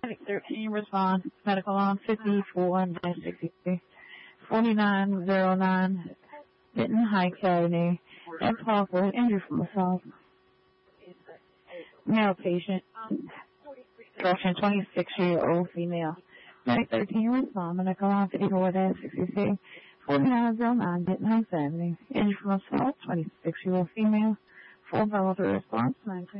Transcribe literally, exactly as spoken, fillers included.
Medic thirteen response. Medical on fifty-four sixty-three. forty-nine oh nine. Benton High County. And possible injury from assault. Male patient. Correction, twenty-six-year-old female. Medic thirteen response. Medical on fifty-four sixty-three. forty-nine oh nine. Benton High County. Injury from assault. twenty-six-year-old female. Full level response. nine